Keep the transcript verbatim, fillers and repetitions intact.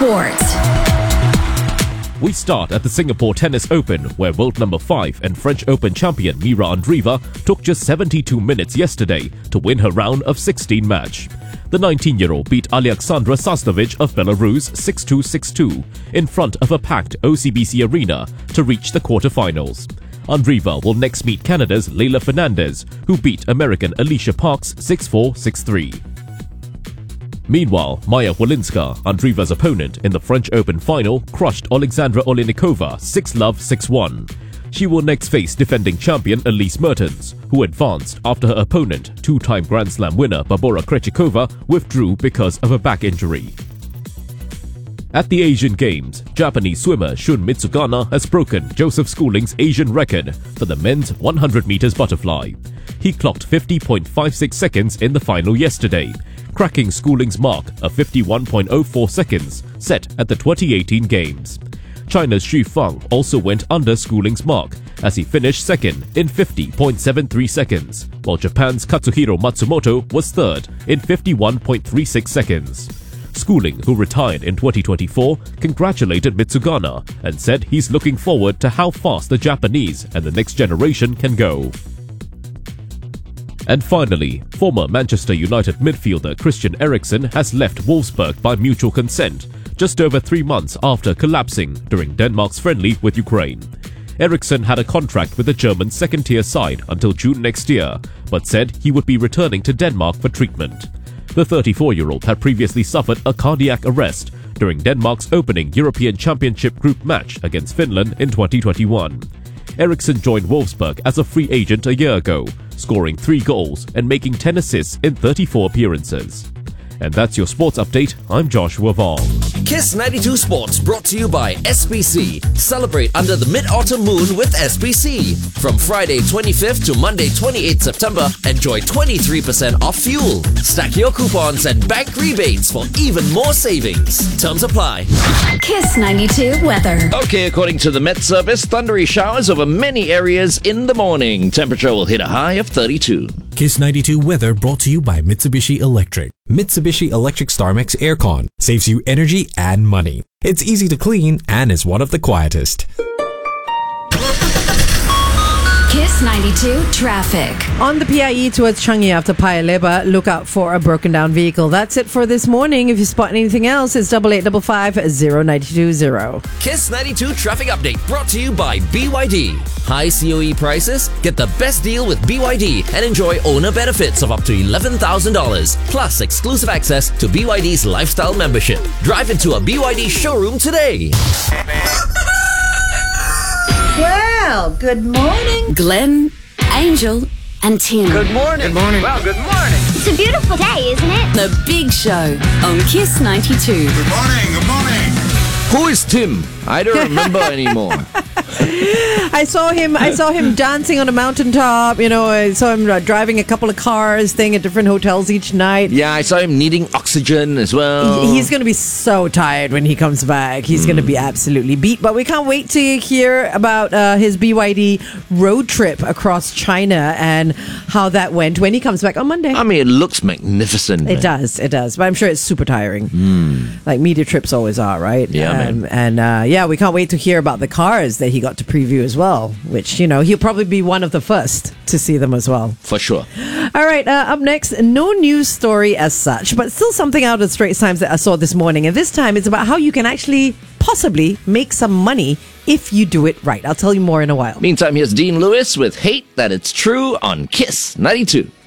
Sports. We start at the Singapore Tennis Open, where world number five and French Open champion Mira Andreeva took just seventy-two minutes yesterday to win her round of sixteen match. The nineteen-year-old beat Alexandra Sasnovich of Belarus six two six two in front of a packed O C B C arena to reach the quarterfinals. Andreeva will next meet Canada's Leylah Fernandez, who beat American Alicia Parks six four six three. Meanwhile, Maya Wolinska, Andreeva's opponent in the French Open final, crushed Alexandra Olenikova six love six one. She will next face defending champion Elise Mertens, who advanced after her opponent, two-time Grand Slam winner Barbora Krejcikova, withdrew because of a back injury. At the Asian Games, Japanese swimmer Shun Mitsugana has broken Joseph Schooling's Asian record for the men's one hundred meters butterfly. He clocked fifty point five six seconds in the final yesterday, cracking Schooling's mark of fifty-one point oh four seconds set at the twenty eighteen Games. China's Xu Feng also went under Schooling's mark as he finished second in fifty point seven three seconds, while Japan's Katsuhiro Matsumoto was third in fifty-one point three six seconds. Schooling, who retired in twenty twenty-four, congratulated Mitsugana and said he's looking forward to how fast the Japanese and the next generation can go. And finally, former Manchester United midfielder Christian Eriksen has left Wolfsburg by mutual consent, just over three months after collapsing during Denmark's friendly with Ukraine. Eriksen had a contract with the German second-tier side until June next year, but said he would be returning to Denmark for treatment. The thirty-four-year-old had previously suffered a cardiac arrest during Denmark's opening European Championship group match against Finland in twenty twenty-one. Eriksen joined Wolfsburg as a free agent a year ago, scoring three goals and making ten assists in thirty-four appearances. And that's your sports update. I'm Joshua Vaughn. Kiss ninety-two Sports brought to you by S B C. Celebrate under the Mid-Autumn Moon with S B C. From Friday twenty-fifth to Monday twenty-eighth September, enjoy twenty-three percent off fuel. Stack your coupons and bank rebates for even more savings. Terms apply. Kiss ninety-two weather. Okay, according to the Met Service, thundery showers over many areas in the morning. Temperature will hit a high of thirty-two. Kiss ninety-two weather brought to you by Mitsubishi Electric. Mitsubishi Electric StarMax Aircon saves you energy and money. It's easy to clean and is one of the quietest. Kiss ninety-two traffic. On the P I E towards Changi after Paya Lebar, look out for a broken down vehicle. That's it for this morning. If you spot anything else, it's double eight double five zero nine two zero. Kiss ninety-two traffic update brought to you by B Y D. High C O E prices? Get the best deal with B Y D and enjoy owner benefits of up to eleven thousand dollars, plus exclusive access to B Y D's lifestyle membership. Drive into a B Y D showroom today. Well, good morning. Glenn, Angel, and Tim. Good morning. Good morning. Well, good morning. It's a beautiful day, isn't it? The Big Show on Kiss ninety-two. Good morning. Good morning. Who is Tim? I don't remember anymore. I saw him. I saw him dancing on a mountaintop. You know, I saw him uh, driving a couple of cars, staying at different hotels each night. Yeah, I saw him needing oxygen as well. He's going to be so tired when he comes back. He's mm. going to be absolutely beat. But we can't wait to hear about uh, his B Y D road trip across China and how that went when he comes back on Monday. I mean, it looks magnificent. It man. does. It does. But I'm sure it's super tiring. Mm. Like media trips always are, right? Yeah, um, man. And uh, yeah, we can't wait to hear about the cars that he got to preview as well, which, you know, he'll probably be one of the first to see them as well. For sure. All right, uh, up next, no news story as such, but still something out of the Straits Times that I saw this morning. And this time it's about how you can actually possibly make some money if you do it right. I'll tell you more in a while. Meantime, here's Dean Lewis with Hate That It's True on Kiss ninety-two.